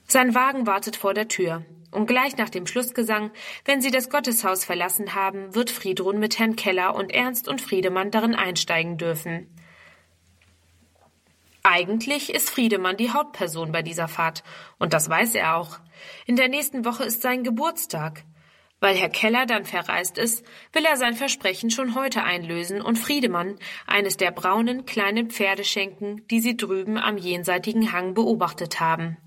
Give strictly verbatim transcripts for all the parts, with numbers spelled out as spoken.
Sein Wagen wartet vor der Tür. Und gleich nach dem Schlussgesang, wenn sie das Gotteshaus verlassen haben, wird Friedrun mit Herrn Keller und Ernst und Friedemann darin einsteigen dürfen. Eigentlich ist Friedemann die Hauptperson bei dieser Fahrt, und das weiß er auch. In der nächsten Woche ist sein Geburtstag. Weil Herr Keller dann verreist ist, will er sein Versprechen schon heute einlösen und Friedemann eines der braunen kleinen Pferde schenken, die sie drüben am jenseitigen Hang beobachtet haben.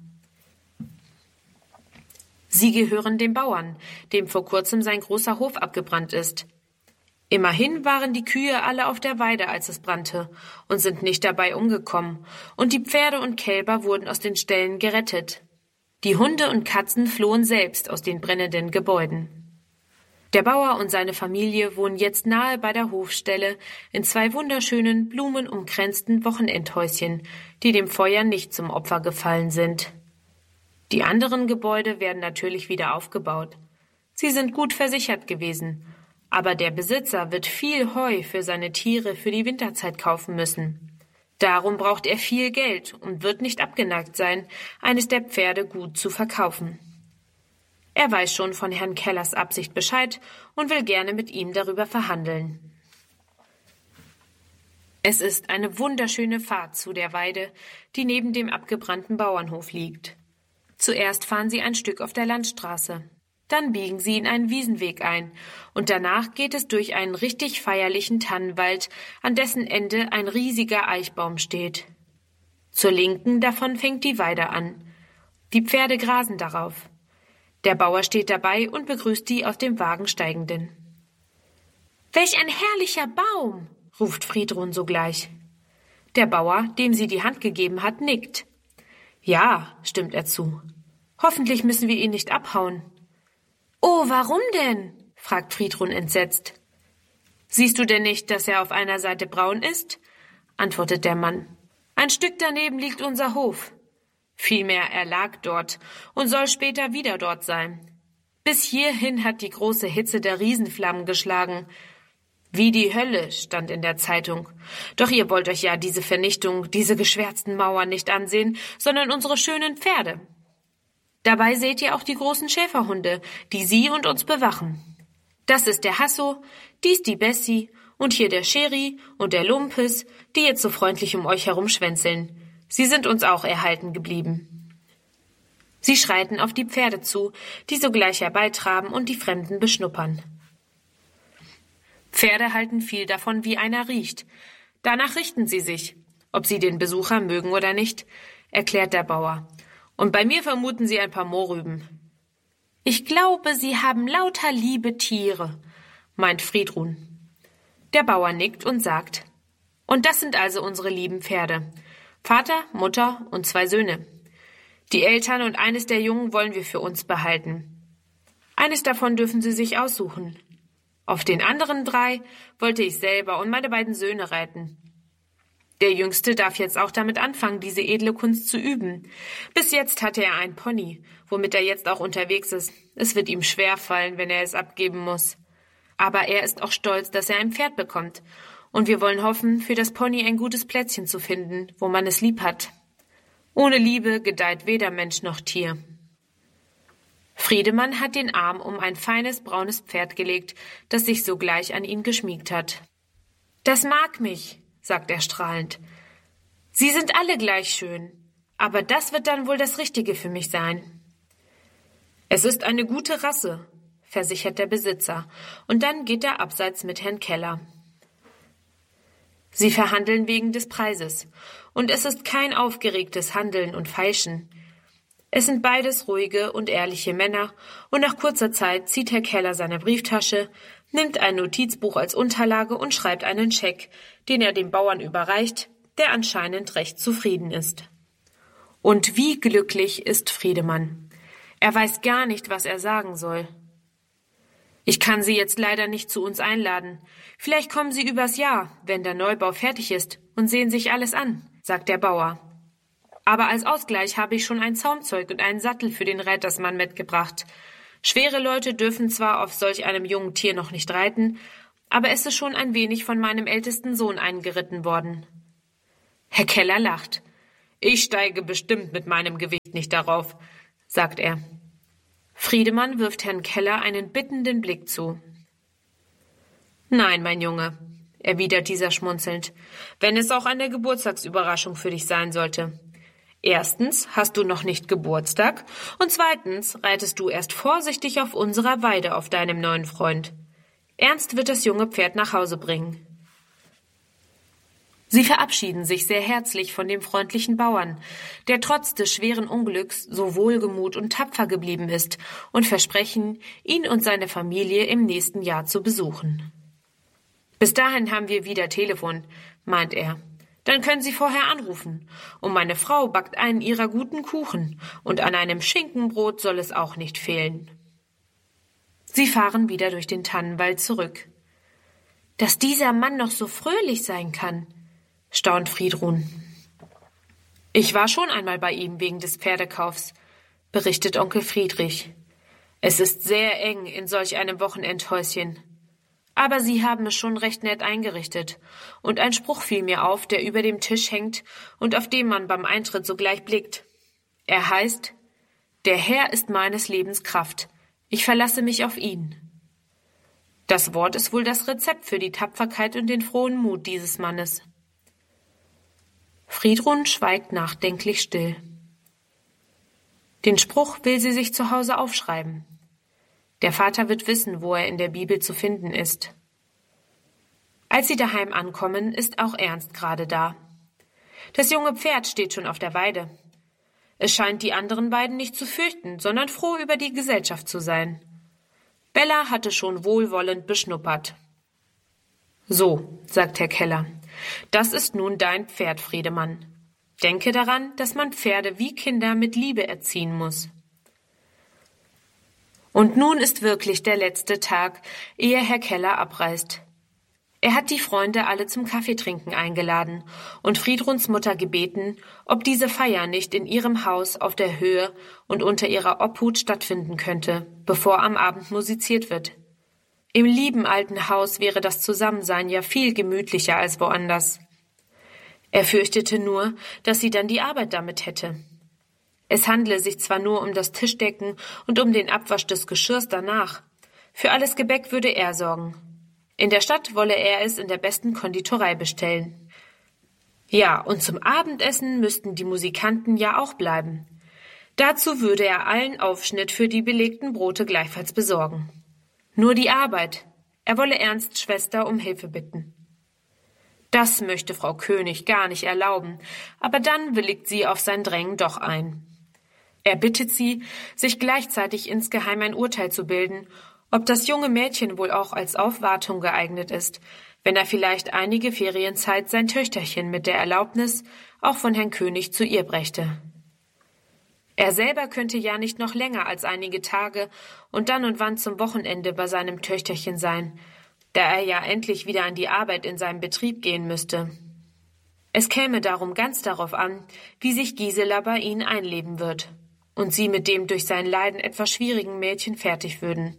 Sie gehören dem Bauern, dem vor kurzem sein großer Hof abgebrannt ist. Immerhin waren die Kühe alle auf der Weide, als es brannte, und sind nicht dabei umgekommen, und die Pferde und Kälber wurden aus den Ställen gerettet. Die Hunde und Katzen flohen selbst aus den brennenden Gebäuden. Der Bauer und seine Familie wohnen jetzt nahe bei der Hofstelle in zwei wunderschönen, blumenumkränzten Wochenendhäuschen, die dem Feuer nicht zum Opfer gefallen sind. Die anderen Gebäude werden natürlich wieder aufgebaut. Sie sind gut versichert gewesen, aber der Besitzer wird viel Heu für seine Tiere für die Winterzeit kaufen müssen. Darum braucht er viel Geld und wird nicht abgeneigt sein, eines der Pferde gut zu verkaufen. Er weiß schon von Herrn Kellers Absicht Bescheid und will gerne mit ihm darüber verhandeln. Es ist eine wunderschöne Fahrt zu der Weide, die neben dem abgebrannten Bauernhof liegt. Zuerst fahren sie ein Stück auf der Landstraße. Dann biegen sie in einen Wiesenweg ein und danach geht es durch einen richtig feierlichen Tannenwald, an dessen Ende ein riesiger Eichbaum steht. Zur Linken davon fängt die Weide an. Die Pferde grasen darauf. Der Bauer steht dabei und begrüßt die aus dem Wagen Steigenden. »Welch ein herrlicher Baum«, ruft Friedrun sogleich. Der Bauer, dem sie die Hand gegeben hat, nickt. »Ja«, stimmt er zu. »Hoffentlich müssen wir ihn nicht abhauen.« »Oh, warum denn?« fragt Friedrun entsetzt. »Siehst du denn nicht, dass er auf einer Seite braun ist?« antwortet der Mann. »Ein Stück daneben liegt unser Hof. Vielmehr, er lag dort und soll später wieder dort sein. Bis hierhin hat die große Hitze der Riesenflammen geschlagen. Wie die Hölle, stand in der Zeitung. Doch ihr wollt euch ja diese Vernichtung, diese geschwärzten Mauern nicht ansehen, sondern unsere schönen Pferde. Dabei seht ihr auch die großen Schäferhunde, die sie und uns bewachen. Das ist der Hasso, dies die Bessie und hier der Scheri und der Lumpes, die jetzt so freundlich um euch herumschwänzeln. Sie sind uns auch erhalten geblieben.« Sie schreiten auf die Pferde zu, die sogleich herbeitraben und die Fremden beschnuppern. Pferde halten viel davon, wie einer riecht. Danach richten sie sich, ob sie den Besucher mögen oder nicht, erklärt der Bauer. Und bei mir vermuten sie ein paar Mohrrüben. »Ich glaube, sie haben lauter liebe Tiere«, meint Friedrun. Der Bauer nickt und sagt, »Und das sind also unsere lieben Pferde. Vater, Mutter und zwei Söhne. Die Eltern und eines der Jungen wollen wir für uns behalten. Eines davon dürfen sie sich aussuchen. Auf den anderen drei wollte ich selber und meine beiden Söhne reiten. Der Jüngste darf jetzt auch damit anfangen, diese edle Kunst zu üben. Bis jetzt hatte er ein Pony, womit er jetzt auch unterwegs ist. Es wird ihm schwerfallen, wenn er es abgeben muss. Aber er ist auch stolz, dass er ein Pferd bekommt. Und wir wollen hoffen, für das Pony ein gutes Plätzchen zu finden, wo man es lieb hat. Ohne Liebe gedeiht weder Mensch noch Tier.« Friedemann hat den Arm um ein feines, braunes Pferd gelegt, das sich sogleich an ihn geschmiegt hat. »Das mag mich«, sagt er strahlend. »Sie sind alle gleich schön, aber das wird dann wohl das Richtige für mich sein.« »Es ist eine gute Rasse«, versichert der Besitzer, und dann geht er abseits mit Herrn Keller. Sie verhandeln wegen des Preises, und es ist kein aufgeregtes Handeln und Feilschen. Es sind beides ruhige und ehrliche Männer, und nach kurzer Zeit zieht Herr Keller seine Brieftasche, nimmt ein Notizbuch als Unterlage und schreibt einen Scheck, den er dem Bauern überreicht, der anscheinend recht zufrieden ist. Und wie glücklich ist Friedemann. Er weiß gar nicht, was er sagen soll. »Ich kann Sie jetzt leider nicht zu uns einladen. Vielleicht kommen Sie übers Jahr, wenn der Neubau fertig ist, und sehen sich alles an«, sagt der Bauer. »Aber als Ausgleich habe ich schon ein Zaumzeug und einen Sattel für den Reitersmann mitgebracht. Schwere Leute dürfen zwar auf solch einem jungen Tier noch nicht reiten, aber es ist schon ein wenig von meinem ältesten Sohn eingeritten worden.« Herr Keller lacht. »Ich steige bestimmt mit meinem Gewicht nicht darauf. sagt er. Friedemann wirft Herrn Keller einen bittenden Blick zu. »Nein, mein Junge«, erwidert dieser schmunzelnd, »wenn es auch eine Geburtstagsüberraschung für dich sein sollte. Erstens hast du noch nicht Geburtstag und zweitens reitest du erst vorsichtig auf unserer Weide auf deinem neuen Freund. Ernst wird das junge Pferd nach Hause bringen.« Sie verabschieden sich sehr herzlich von dem freundlichen Bauern, der trotz des schweren Unglücks so wohlgemut und tapfer geblieben ist, und versprechen, ihn und seine Familie im nächsten Jahr zu besuchen. »Bis dahin haben wir wieder Telefon«, meint er. »Dann können Sie vorher anrufen. Und meine Frau backt einen ihrer guten Kuchen, und an einem Schinkenbrot soll es auch nicht fehlen.« Sie fahren wieder durch den Tannenwald zurück. »Dass dieser Mann noch so fröhlich sein kann«, staunt Friedrun. »Ich war schon einmal bei ihm wegen des Pferdekaufs«, berichtet Onkel Friedrich. »Es ist sehr eng in solch einem Wochenendhäuschen. Aber Sie haben es schon recht nett eingerichtet, und ein Spruch fiel mir auf, der über dem Tisch hängt und auf dem man beim Eintritt sogleich blickt. Er heißt: »Der Herr ist meines Lebens Kraft. Ich verlasse mich auf ihn.« Das Wort ist wohl das Rezept für die Tapferkeit und den frohen Mut dieses Mannes. Friedrun schweigt nachdenklich still. Den Spruch will sie sich zu Hause aufschreiben. Der Vater wird wissen, wo er in der Bibel zu finden ist. Als sie daheim ankommen, ist auch Ernst gerade da. Das junge Pferd steht schon auf der Weide. Es scheint die anderen beiden nicht zu fürchten, sondern froh über die Gesellschaft zu sein. Bella hatte schon wohlwollend beschnuppert. »So«, sagt Herr Keller, »das ist nun dein Pferd, Friedemann. Denke daran, dass man Pferde wie Kinder mit Liebe erziehen muss.« Und nun ist wirklich der letzte Tag, ehe Herr Keller abreist. Er hat die Freunde alle zum Kaffeetrinken eingeladen und Friedruns Mutter gebeten, ob diese Feier nicht in ihrem Haus auf der Höhe und unter ihrer Obhut stattfinden könnte, bevor am Abend musiziert wird. Im lieben alten Haus wäre das Zusammensein ja viel gemütlicher als woanders. Er fürchtete nur, dass sie dann die Arbeit damit hätte. Es handle sich zwar nur um das Tischdecken und um den Abwasch des Geschirrs danach. Für alles Gebäck würde er sorgen. In der Stadt wolle er es in der besten Konditorei bestellen. Ja, und zum Abendessen müssten die Musikanten ja auch bleiben. Dazu würde er allen Aufschnitt für die belegten Brote gleichfalls besorgen. Nur die Arbeit. Er wolle Ernsts Schwester um Hilfe bitten. Das möchte Frau König gar nicht erlauben, aber dann willigt sie auf sein Drängen doch ein. Er bittet sie, sich gleichzeitig insgeheim ein Urteil zu bilden, ob das junge Mädchen wohl auch als Aufwartung geeignet ist, wenn er vielleicht einige Ferienzeit sein Töchterchen mit der Erlaubnis auch von Herrn König zu ihr brächte. Er selber könnte ja nicht noch länger als einige Tage und dann und wann zum Wochenende bei seinem Töchterchen sein, da er ja endlich wieder an die Arbeit in seinem Betrieb gehen müsste. Es käme darum ganz darauf an, wie sich Gisela bei ihnen einleben wird und sie mit dem durch sein Leiden etwas schwierigen Mädchen fertig würden.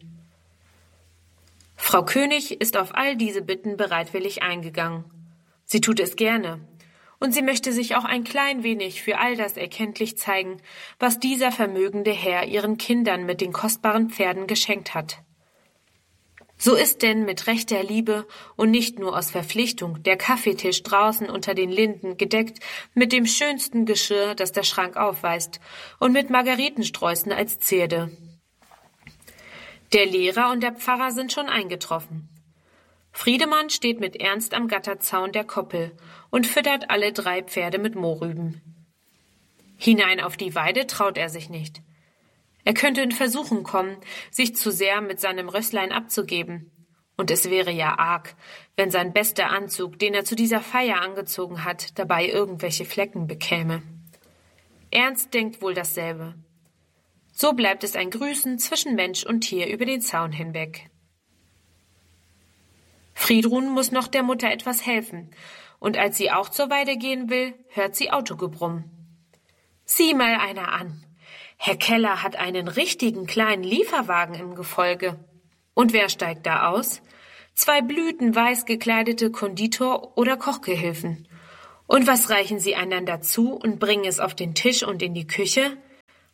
Frau König ist auf all diese Bitten bereitwillig eingegangen. Sie tut es gerne. Und sie möchte sich auch ein klein wenig für all das erkenntlich zeigen, was dieser vermögende Herr ihren Kindern mit den kostbaren Pferden geschenkt hat. So ist denn mit rechter Liebe und nicht nur aus Verpflichtung der Kaffeetisch draußen unter den Linden gedeckt mit dem schönsten Geschirr, das der Schrank aufweist, und mit Margaritensträußen als Zierde. Der Lehrer und der Pfarrer sind schon eingetroffen. Friedemann steht mit Ernst am Gatterzaun der Koppel und füttert alle drei Pferde mit Mohrrüben. Hinein auf die Weide traut er sich nicht. Er könnte in Versuchung kommen, sich zu sehr mit seinem Rösslein abzugeben. Und es wäre ja arg, wenn sein bester Anzug, den er zu dieser Feier angezogen hat, dabei irgendwelche Flecken bekäme. Ernst denkt wohl dasselbe. So bleibt es ein Grüßen zwischen Mensch und Tier über den Zaun hinweg. Friedrun muss noch der Mutter etwas helfen, und als sie auch zur Weide gehen will, hört sie Autogebrumm. Sieh mal einer an. Herr Keller hat einen richtigen kleinen Lieferwagen im Gefolge. Und wer steigt da aus? Zwei blütenweiß gekleidete Konditor- oder Kochgehilfen. Und was reichen sie einander zu und bringen es auf den Tisch und in die Küche?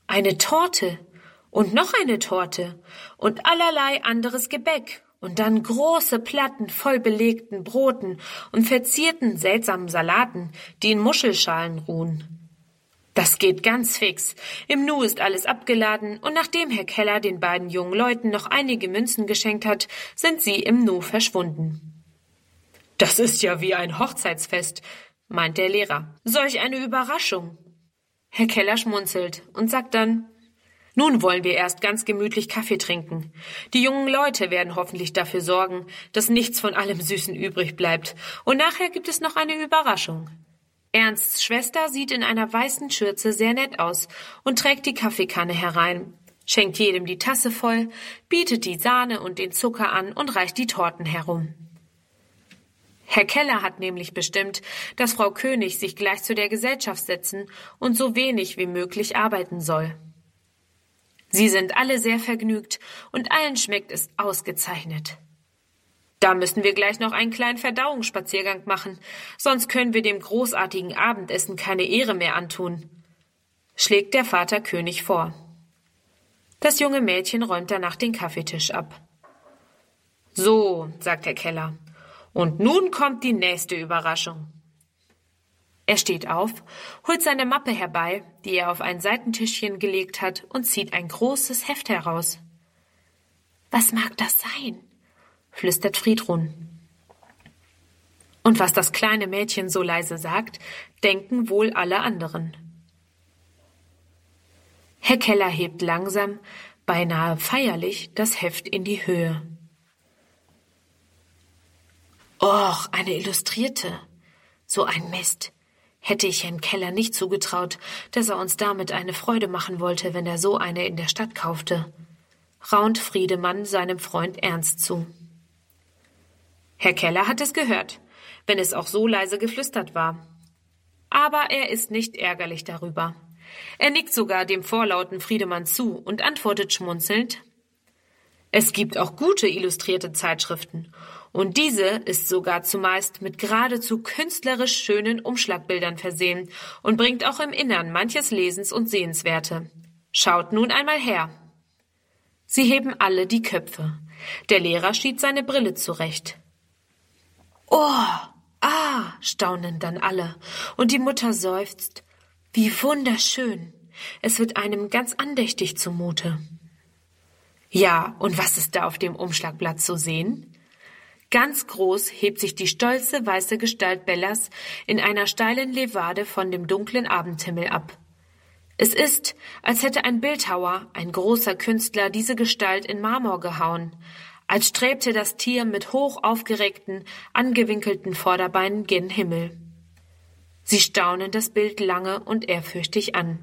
Eine Torte und noch eine Torte und allerlei anderes Gebäck und dann große Platten voll belegten Broten und verzierten seltsamen Salaten, die in Muschelschalen ruhen. Das geht ganz fix. Im Nu ist alles abgeladen und nachdem Herr Keller den beiden jungen Leuten noch einige Münzen geschenkt hat, sind sie im Nu verschwunden. Das ist ja wie ein Hochzeitsfest, meint der Lehrer. Solch eine Überraschung. Herr Keller schmunzelt und sagt dann, nun wollen wir erst ganz gemütlich Kaffee trinken. Die jungen Leute werden hoffentlich dafür sorgen, dass nichts von allem Süßen übrig bleibt. Und nachher gibt es noch eine Überraschung. Ernsts Schwester sieht in einer weißen Schürze sehr nett aus und trägt die Kaffeekanne herein, schenkt jedem die Tasse voll, bietet die Sahne und den Zucker an und reicht die Torten herum. Herr Keller hat nämlich bestimmt, dass Frau König sich gleich zu der Gesellschaft setzen und so wenig wie möglich arbeiten soll. Sie sind alle sehr vergnügt und allen schmeckt es ausgezeichnet. Da müssen wir gleich noch einen kleinen Verdauungsspaziergang machen, sonst können wir dem großartigen Abendessen keine Ehre mehr antun, schlägt der Vater König vor. Das junge Mädchen räumt danach den Kaffeetisch ab. So, sagt Herr Keller, und nun kommt die nächste Überraschung. Er steht auf, holt seine Mappe herbei, die er auf ein Seitentischchen gelegt hat, und zieht ein großes Heft heraus. »Was mag das sein?« flüstert Friedrun. Und was das kleine Mädchen so leise sagt, denken wohl alle anderen. Herr Keller hebt langsam, beinahe feierlich, das Heft in die Höhe. Och, eine Illustrierte. So ein Mist. Hätte ich Herrn Keller nicht zugetraut, dass er uns damit eine Freude machen wollte, wenn er so eine in der Stadt kaufte, raunt Friedemann seinem Freund Ernst zu. Herr Keller hat es gehört, wenn es auch so leise geflüstert war. Aber er ist nicht ärgerlich darüber. Er nickt sogar dem vorlauten Friedemann zu und antwortet schmunzelnd, es gibt auch gute illustrierte Zeitschriften, und diese ist sogar zumeist mit geradezu künstlerisch schönen Umschlagbildern versehen und bringt auch im Innern manches Lesens- und Sehenswerte. Schaut nun einmal her. Sie heben alle die Köpfe. Der Lehrer schiebt seine Brille zurecht. Oh, ah, staunen dann alle, und die Mutter seufzt. Wie wunderschön. Es wird einem ganz andächtig zumute. Ja, und was ist da auf dem Umschlagblatt zu sehen? Ganz groß hebt sich die stolze weiße Gestalt Bellas in einer steilen Levade von dem dunklen Abendhimmel ab. Es ist, als hätte ein Bildhauer, ein großer Künstler, diese Gestalt in Marmor gehauen, als strebte das Tier mit hoch aufgereckten, angewinkelten Vorderbeinen gen Himmel. Sie staunen das Bild lange und ehrfürchtig an.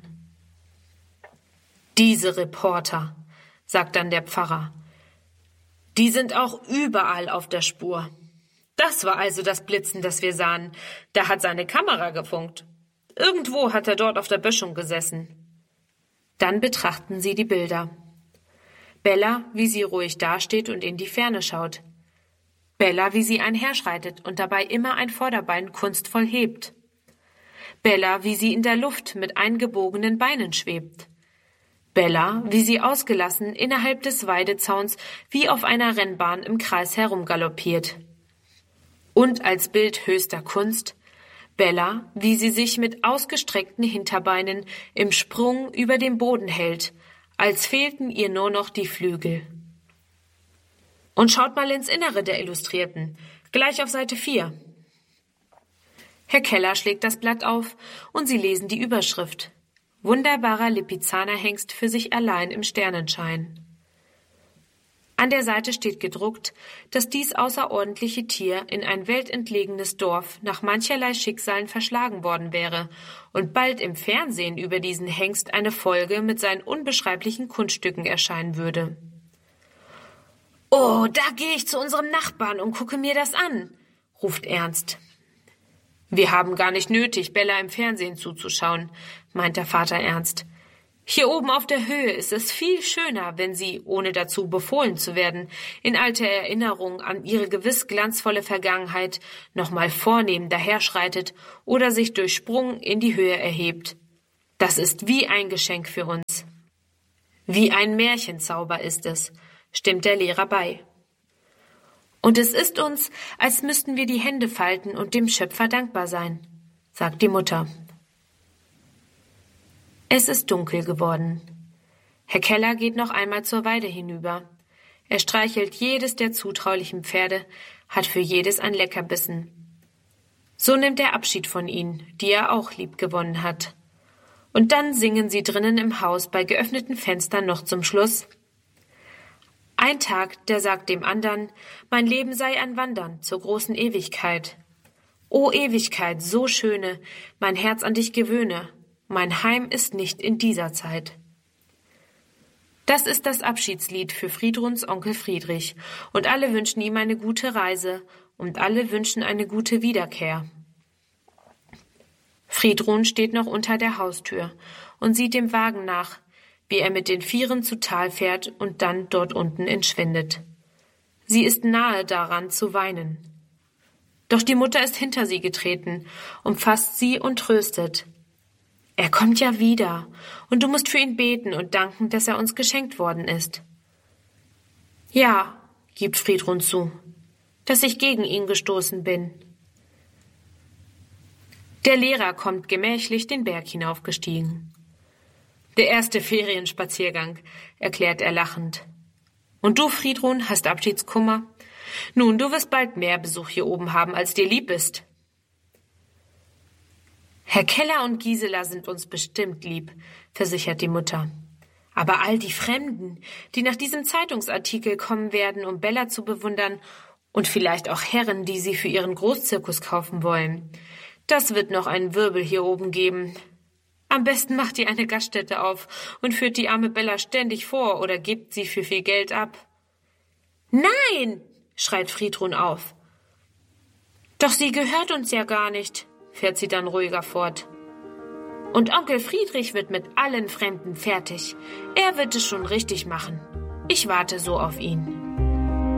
Diese Reporter, sagt dann der Pfarrer, die sind auch überall auf der Spur. Das war also das Blitzen, das wir sahen. Da hat seine Kamera gefunkt. Irgendwo hat er dort auf der Böschung gesessen. Dann betrachten sie die Bilder. Bella, wie sie ruhig dasteht und in die Ferne schaut. Bella, wie sie einherschreitet und dabei immer ein Vorderbein kunstvoll hebt. Bella, wie sie in der Luft mit eingebogenen Beinen schwebt. Bella, wie sie ausgelassen innerhalb des Weidezauns wie auf einer Rennbahn im Kreis herumgaloppiert. Und als Bild höchster Kunst, Bella, wie sie sich mit ausgestreckten Hinterbeinen im Sprung über dem Boden hält, als fehlten ihr nur noch die Flügel. Und schaut mal ins Innere der Illustrierten, gleich auf Seite vier. Herr Keller schlägt das Blatt auf und sie lesen die Überschrift. Wunderbarer Lipizzanerhengst für sich allein im Sternenschein. An der Seite steht gedruckt, dass dies außerordentliche Tier in ein weltentlegenes Dorf nach mancherlei Schicksalen verschlagen worden wäre und bald im Fernsehen über diesen Hengst eine Folge mit seinen unbeschreiblichen Kunststücken erscheinen würde. »Oh, da gehe ich zu unserem Nachbarn und gucke mir das an«, ruft Ernst. »Wir haben gar nicht nötig, Bella im Fernsehen zuzuschauen«, meint der Vater ernst. »Hier oben auf der Höhe ist es viel schöner, wenn sie, ohne dazu befohlen zu werden, in alter Erinnerung an ihre gewiss glanzvolle Vergangenheit nochmal vornehm daherschreitet oder sich durch Sprung in die Höhe erhebt. Das ist wie ein Geschenk für uns.« Wie ein Märchenzauber ist es, stimmt der Lehrer bei. Und es ist uns, als müssten wir die Hände falten und dem Schöpfer dankbar sein, sagt die Mutter. Es ist dunkel geworden. Herr Keller geht noch einmal zur Weide hinüber. Er streichelt jedes der zutraulichen Pferde, hat für jedes ein Leckerbissen. So nimmt er Abschied von ihnen, die er auch lieb gewonnen hat. Und dann singen sie drinnen im Haus bei geöffneten Fenstern noch zum Schluss: Ein Tag, der sagt dem andern, mein Leben sei ein Wandern zur großen Ewigkeit. O Ewigkeit, so schöne, mein Herz an dich gewöhne, mein Heim ist nicht in dieser Zeit. Das ist das Abschiedslied für Friedruns Onkel Friedrich, und alle wünschen ihm eine gute Reise, und alle wünschen eine gute Wiederkehr. Friedrun steht noch unter der Haustür und sieht dem Wagen nach, wie er mit den Vieren zu Tal fährt und dann dort unten entschwindet. Sie ist nahe daran zu weinen. Doch die Mutter ist hinter sie getreten, umfasst sie und tröstet. Er kommt ja wieder, und du musst für ihn beten und danken, dass er uns geschenkt worden ist. Ja, gibt Friedrun zu, dass ich gegen ihn gestoßen bin. Der Lehrer kommt gemächlich den Berg hinaufgestiegen. Der erste Ferienspaziergang, erklärt er lachend. Und du, Friedrun, hast Abschiedskummer? Nun, du wirst bald mehr Besuch hier oben haben, als dir lieb ist. Herr Keller und Gisela sind uns bestimmt lieb, versichert die Mutter. Aber all die Fremden, die nach diesem Zeitungsartikel kommen werden, um Bella zu bewundern, und vielleicht auch Herren, die sie für ihren Großzirkus kaufen wollen, das wird noch einen Wirbel hier oben geben. Am besten macht ihr eine Gaststätte auf und führt die arme Bella ständig vor oder gebt sie für viel Geld ab. Nein, schreit Friedrun auf. Doch sie gehört uns ja gar nicht, fährt sie dann ruhiger fort. Und Onkel Friedrich wird mit allen Fremden fertig. Er wird es schon richtig machen. Ich warte so auf ihn.